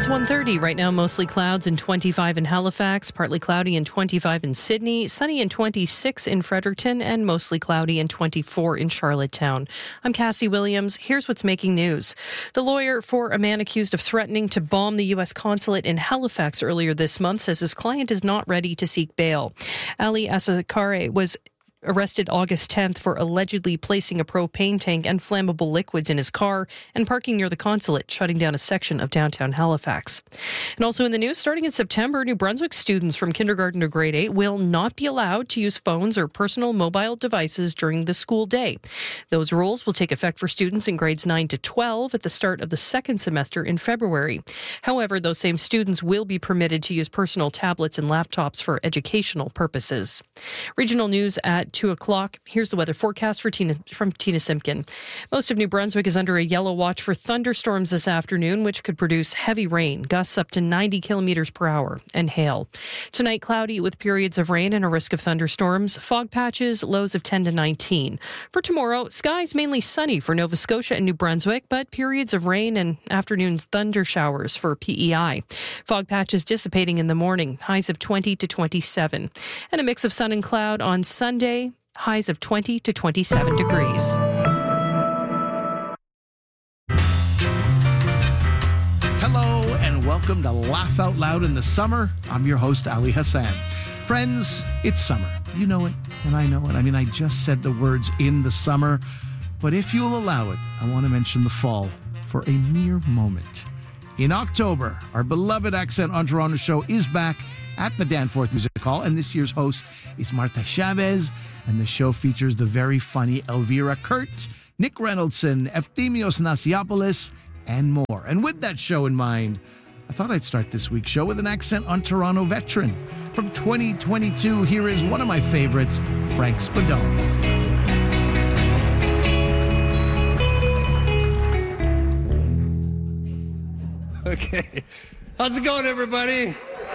It's 1:30 right now, mostly clouds and 25 in Halifax, partly cloudy and 25 in Sydney, sunny and 26 in Fredericton, and mostly cloudy and 24 in Charlottetown. I'm Cassie Williams. Here's what's making news. The lawyer for a man accused of threatening to bomb the U.S. consulate in Halifax earlier this month says his client is not ready to seek bail. Ali Asakare was arrested August 10th for allegedly placing a propane tank and flammable liquids in his car and parking near the consulate, shutting down a section of downtown Halifax. And also in the news, starting in September, New Brunswick students from kindergarten to grade 8 will not be allowed to use phones or personal mobile devices during the school day. Those rules will take effect for students in grades 9 to 12 at the start of the second semester in February. However, those same students will be permitted to use personal tablets and laptops for educational purposes. Regional news at 2 o'clock. Here's the weather forecast from Tina Simpkin. Most of New Brunswick is under a yellow watch for thunderstorms this afternoon, which could produce heavy rain, gusts up to 90 kilometers per hour, and hail. Tonight, cloudy with periods of rain and a risk of thunderstorms. Fog patches, lows of 10 to 19. For tomorrow, skies mainly sunny for Nova Scotia and New Brunswick, but periods of rain and afternoon thunder showers for PEI. Fog patches dissipating in the morning, highs of 20 to 27. And a mix of sun and cloud on Sunday, highs of 20 to 27 degrees. Hello and welcome to Laugh Out Loud in the Summer. I'm your host, Ali Hassan. Friends, it's summer. You know it, and I know it. I mean, I just said the words in the summer, but if you'll allow it, I want to mention the fall for a mere moment. In October, our beloved Accent on Toronto show is back at the Danforth Music Hall, and this year's host is Marta Chavez, and the show features the very funny Elvira Kurt, Nick Reynoldson, Efthymios Nasiopoulos, and more. And with that show in mind, I thought I'd start this week's show with an Accent on Toronto veteran. From 2022, here is one of my favorites, Frank Spadone. Okay. How's it going, everybody?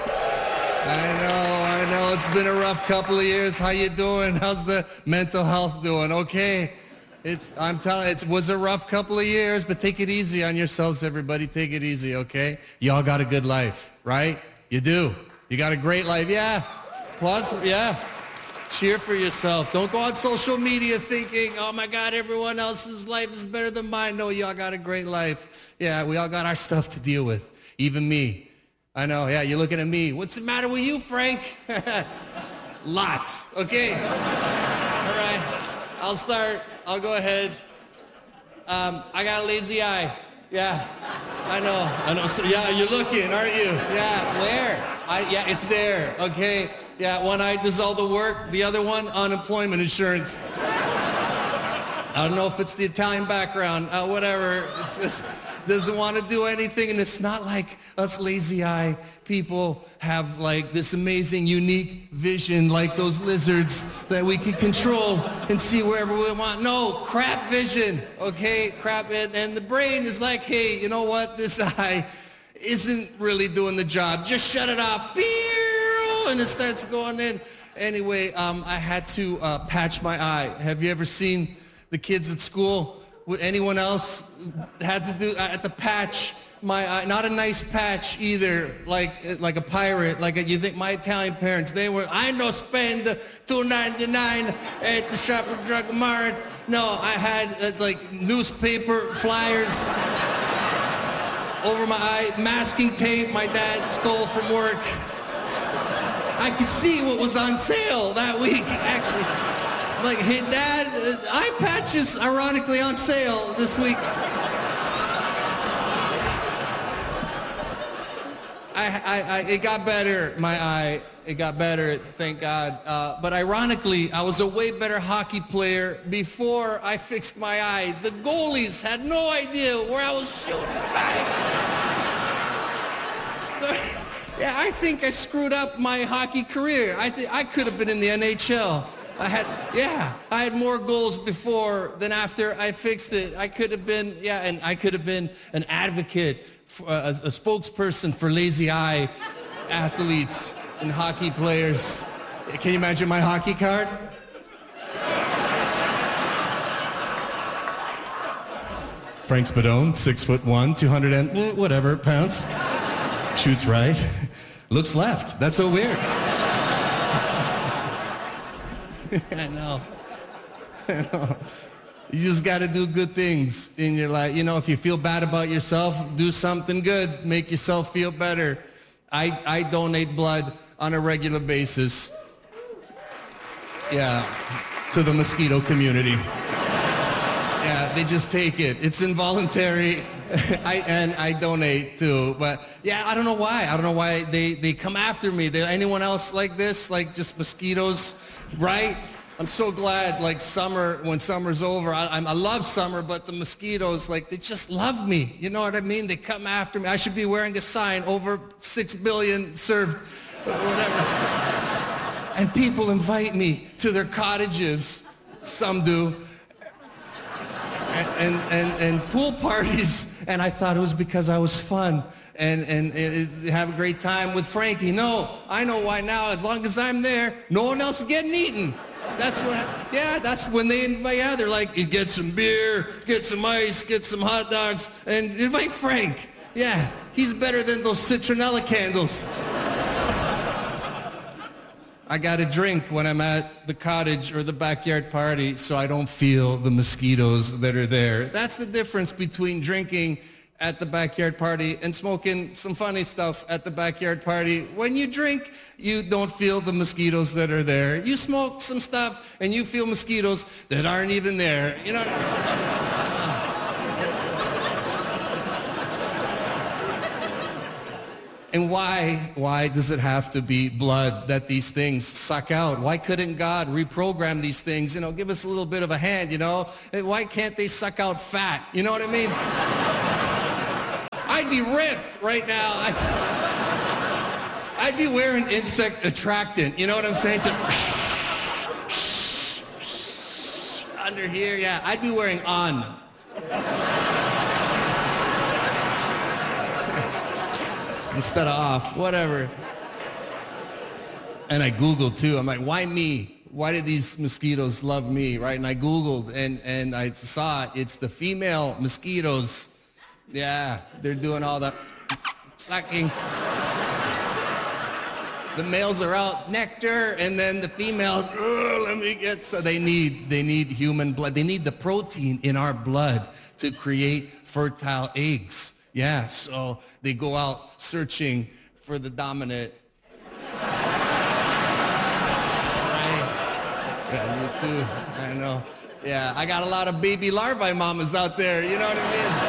I know. It's been a rough couple of years. How you doing? How's the mental health doing? Okay. It was a rough couple of years, but take it easy on yourselves, everybody. Take it easy, okay? Y'all got a good life, right? You do. You got a great life. Yeah. Plus, yeah. Cheer for yourself. Don't go on social media thinking, oh my God, everyone else's life is better than mine. No, y'all got a great life. Yeah, we all got our stuff to deal with. Even me. I know, yeah, you're looking at me. What's the matter with you, Frank? Lots, okay? All right, I'll start. I'll go ahead. I got a lazy eye. Yeah, I know. So, yeah, you're looking, aren't you? Yeah, where? Yeah, it's there, okay? Yeah, one eye does all the work. The other one, unemployment insurance. I don't know if it's the Italian background, whatever. It's just doesn't want to do anything, and it's not like us lazy eye people have like this amazing unique vision like those lizards that we can control and see wherever we want. No, crap vision, okay? Crap, and the brain is like, hey, you know what? This eye isn't really doing the job. Just shut it off. And it starts going in. Anyway, I had to patch my eye. Have you ever seen the kids at school? Anyone else had to do to patch my eye? Not a nice patch either, like a pirate. Like you think my Italian parents, they were, I no spend $2.99 at the Shoppers Drug Mart. No, I had like newspaper flyers over my eye, masking tape my dad stole from work. I could see what was on sale that week, actually. Like, hey, Dad, eye patch is ironically on sale this week. It got better, my eye. It got better, thank God. But ironically, I was a way better hockey player before I fixed my eye. The goalies had no idea where I was shooting. Yeah, I think I screwed up my hockey career. I could have been in the NHL. I had more goals before than after I fixed it. I could have been, and I could have been an advocate, a spokesperson for lazy eye athletes and hockey players. Can you imagine my hockey card? Frank Spadone, 6'1", 200 and whatever pounds. Shoots right, looks left. That's so weird. I know. You just got to do good things in your life. You know, if you feel bad about yourself, do something good. Make yourself feel better. I donate blood on a regular basis. Yeah, to the mosquito community. Yeah, they just take it. It's involuntary. I donate too. But yeah, I don't know why. I don't know why they come after me. Anyone else like this? Like just mosquitoes, right? I'm so glad, like summer, when summer's over, I love summer, but the mosquitoes, like, they just love me. You know what I mean? They come after me. I should be wearing a sign, over 6 billion served, or whatever. And people invite me to their cottages. Some do. And pool parties. And I thought it was because I was fun. And have a great time with Frankie. No, I know why now. As long as I'm there, no one else is getting eaten. That's that's when they invite, they're like, you get some beer, get some ice, get some hot dogs, and invite Frank. Yeah, he's better than those citronella candles. I got a drink when I'm at the cottage or the backyard party so I don't feel the mosquitoes that are there. That's the difference between drinking at the backyard party and smoking some funny stuff at the backyard party. When you drink, you don't feel the mosquitoes that are there. You smoke some stuff and you feel mosquitoes that aren't even there. You know what And why does it have to be blood that these things suck out? Why couldn't God reprogram these things? You know, give us a little bit of a hand, you know? Why can't they suck out fat? You know what I mean? I'd be ripped right now. I'd be wearing insect attractant. You know what I'm saying? Under here, yeah. I'd be wearing on. Instead of off, whatever. And I Googled too. I'm like, why me? Why did these mosquitoes love me, right? And I Googled and I saw it's the female mosquitoes. Yeah, they're doing all the sucking. The males are out nectar, and then the females, let me get, so they need human blood. They need the protein in our blood to create fertile eggs. Yeah, so they go out searching for the dominant. Right? Yeah, you too, I know. Yeah, I got a lot of baby larvae mamas out there, you know what I mean?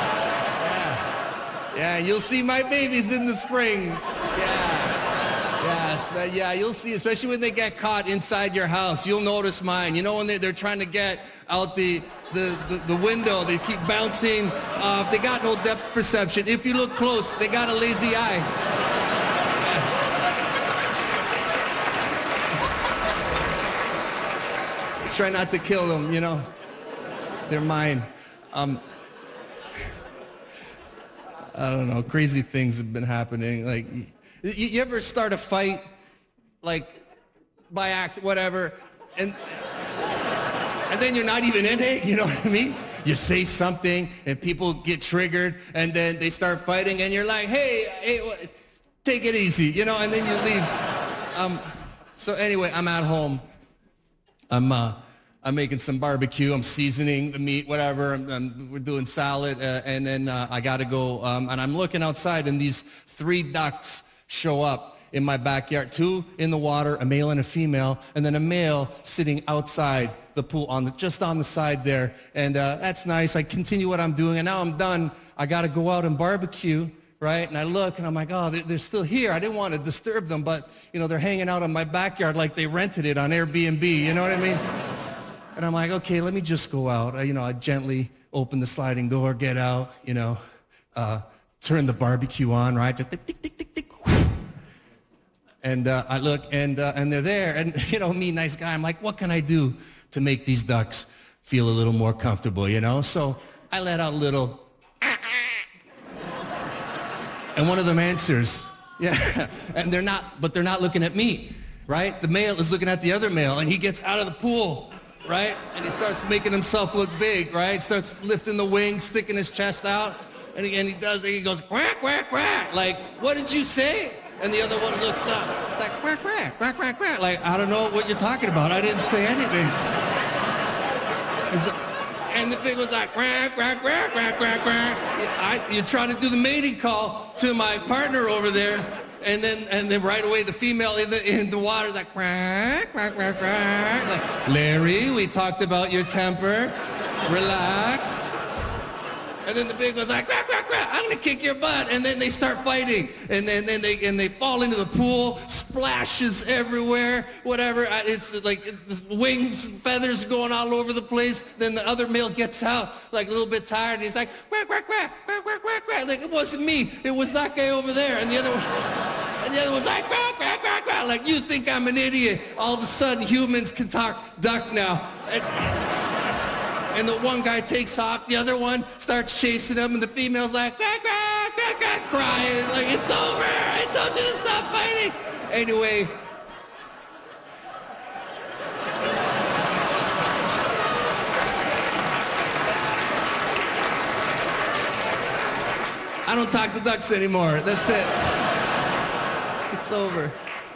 Yeah, you'll see my babies in the spring. Yeah, you'll see, especially when they get caught inside your house. You'll notice mine. You know when they're trying to get out the window, they keep bouncing off. They got no depth perception. If you look close, they got a lazy eye. Yeah. Try not to kill them, you know. They're mine. I don't know, crazy things have been happening. Like, you ever start a fight, like, by accident, whatever, and then you're not even in it, you know what I mean? You say something, and people get triggered, and then they start fighting, and you're like, hey, take it easy, you know, and then you leave. So anyway, I'm at home. I'm making some barbecue. I'm seasoning the meat, whatever. We're doing salad, and then I got to go. And I'm looking outside, and these 3 ducks show up in my backyard. 2 in the water, a male and a female, and then a male sitting outside the pool, just on the side there. And that's nice. I continue what I'm doing, and now I'm done. I got to go out and barbecue, right? And I look, and I'm like, oh, they're still here. I didn't want to disturb them, but, you know, they're hanging out in my backyard like they rented it on Airbnb. You know what I mean? And I'm like, okay, let me just go out. I gently open the sliding door, get out, turn the barbecue on, right? Just tick, tick, tick, tick, tick. And I look, and they're there. And, me, nice guy, I'm like, what can I do to make these ducks feel a little more comfortable, So I let out a little, and one of them answers, yeah. And they're not looking at me, right? The male is looking at the other male, and he gets out of the pool. Right? And he starts making himself look big, right? Starts lifting the wings, sticking his chest out. And he does it. He goes, quack, quack, quack. Like, what did you say? And the other one looks up. It's like, quack, quack, quack, quack, quack. Like, I don't know what you're talking about. I didn't say anything. And the pig was like, quack, quack, quack, quack, quack, quack. You're trying to do the mating call to my partner over there. And then right away the female in the water is like, quack, quack, quack, quack. Like, Larry, we talked about your temper. Relax. And then the pig goes like, quack, quack, quack, I'm gonna kick your butt. And then they start fighting. And then they fall into the pool, splashes everywhere, whatever. It's like the wings, feathers going all over the place. Then the other male gets out, like a little bit tired, and he's like, quack, quack, quack, quack, quack, quack, quack. Like, it wasn't me, it was that guy over there. And the other one's like, quack, quack, quack, quack. Like, you think I'm an idiot. All of a sudden, humans can talk duck now. And the one guy takes off, the other one starts chasing him, and the female's like, quack, quack, quack, quack, crying, like, it's over, I told you to stop fighting. Anyway, I don't talk to ducks anymore, that's it. It's over.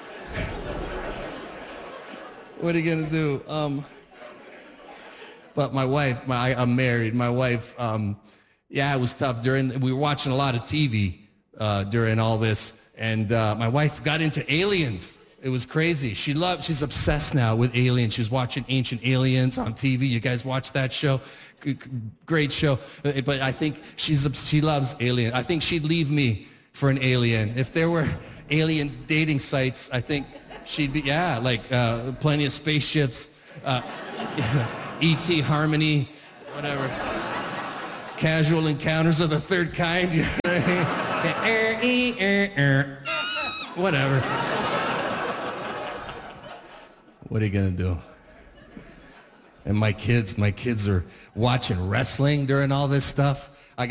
What are you gonna do? But my wife, I'm married. My wife, it was tough. We were watching a lot of TV during all this, and my wife got into aliens. It was crazy. She's obsessed now with aliens. She's watching Ancient Aliens on TV. You guys watch that show? Great show. But I think she loves aliens. I think she'd leave me for an alien. If there were alien dating sites, I think she'd be, plenty of spaceships. E.T. Harmony, whatever. Casual Encounters of the Third Kind. Whatever. What are you gonna do? And my kids are watching wrestling during all this stuff.